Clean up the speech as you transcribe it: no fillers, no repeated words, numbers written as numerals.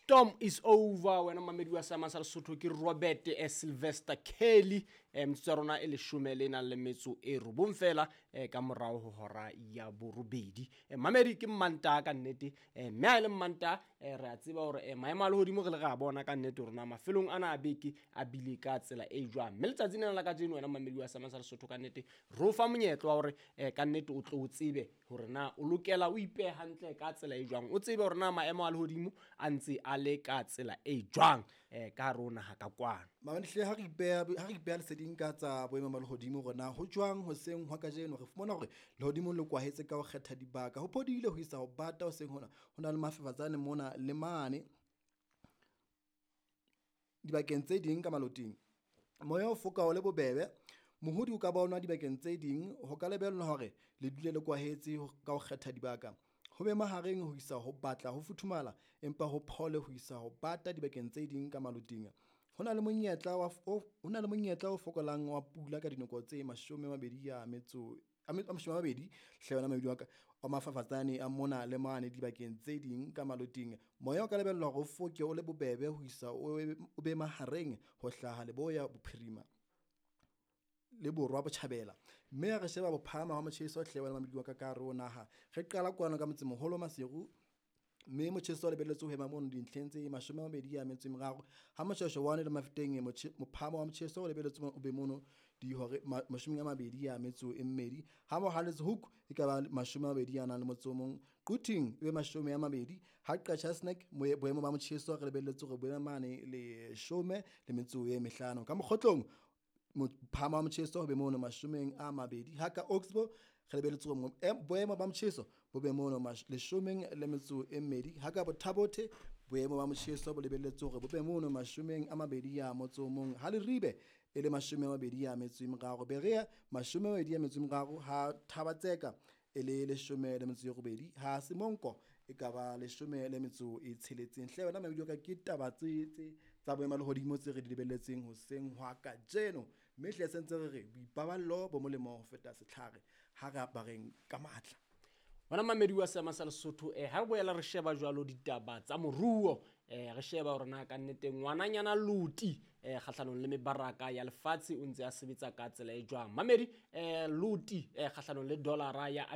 Storm is over. Wena mamedi wa Sama sa Lesotho ke Robert Sylvester Kelly metsotso rona e leshome le na le metso e robong fela ka morao ho hora ya borobedi. Mamedi ke Manta ka nnete mme a le Manta re a tseba hore maemo a lehodimo re le ga bona ka nnete rona mafelong ana a beke a bile ka tsela e jwang. Mme letsatsi lena la ka jeno wena mamedi wa Sama sa Lesotho ka nnete ro fa monyetlo wa hore ka nnete o tlo o tsebe hore na o lokela o ipe hantle ka tsela e jwang, o tsebe hore na maemo a lehodimo a ntse a le ka tsela e jwang ka rona ha ka kwana. Mamanhle ha re ipeha leseding ka tsa boemo ba lehodimo rona ho jwang hoseng hwa kajeno re fumana hore lehodimo le kwahetse ka ho kgetha dibaka ho phodile ho isa ho bata hoseng hona ho na le mafafatsane mona le mane dibakeng tse ding ka maloting moya o foka o le bobebe mohodi o ka bona dibakeng tse ding ho ka lebellwa hore le dule le kwahetse ka ho kgetha dibaka ho be mahareng ho isa ho batla ho futhumala empa ho phole ho isa ho bata dibakeng tse ding ka maloting ho na le monyetla o fokolang wa pula ka dinako tse 20 ya metso a 20 hlehwana mabedi wa ka o mafafatsane a mona le mane dibakeng tse ding ka maloting moya o ka lebellwa hore o foke o le bobebe ho isa o be mahareng ho hlaha leboya bophirima le borwa botjhabela mme re sheba bophama wa motjheso hlehwana mabedi wa ka ka ro naha re qala kwana ka motsemoholo Maseru mme motjheso le beletse ho hema mono dintlheng tse 23 ha moshosho wa le mafeteng mophama wa motjheso o lebeletse o be mono di hore 22 ha mo haletse hook e ka ba 20 ana le motsomong quting e be 20 ha qacha snack boemo ba motjheso re lebeletse hore boema mane le 15 ka mokgotlong mophama wa motjheso ho be mono 20 ha ka Oxbow re lebeletse hore boemo ba motjheso bo be mono 12 ha ka Bothabothe boemo ba motjheso bo lebeletse hore bo be mono 20 ya motsomong ha le ribe e le 20 ya metso berea 20 ya metso ha Thabatseka e le 18 ha Simonko e ka ba 16 hle wena mabedi ka ke taba tse tsa boema lehodimo tse re di lebelletseng hoseng hwa ka jeno mme hle sentse re boipaballo bo molemo ho feta setlhare ha re apareng ka matla. Wana mamedi wa Sama sa Lesotho ha re boela re sheba jwalo ditaba tsa moruo re sheba hore na ka nnete ngwananyana Luti kgahlanong le mebaraka ya lefatshe o ntse a sebetsa ka tsela e jwang mamedi Luti kgahlanong le dollara ya